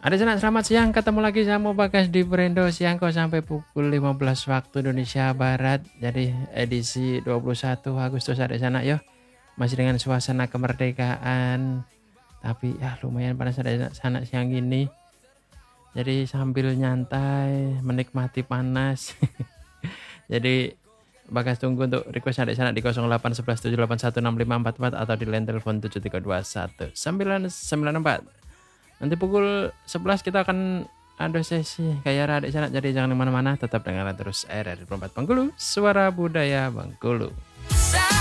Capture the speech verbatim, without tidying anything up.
Adik Sanak selamat siang, ketemu lagi sama Bagas di Brendo siang kok sampai pukul lima belas waktu Indonesia Barat. Jadi edisi dua puluh satu Agustus Adik Sanak yo. Masih dengan suasana kemerdekaan. Tapi ya lumayan panas Adik Sanak siang ini. Jadi sambil nyantai, menikmati panas. Jadi Bagas tunggu untuk request Adik Sanak di nol delapan satu satu tujuh delapan satu enam lima empat empat atau di line telepon tujuh tiga dua satu sembilan sembilan empat. Nanti pukul sebelas kita akan ada sesi kayak Adik Sanak, jadi jangan kemana-mana, tetap dengarkan terus R R I dua puluh empat Bengkulu, suara budaya Bengkulu.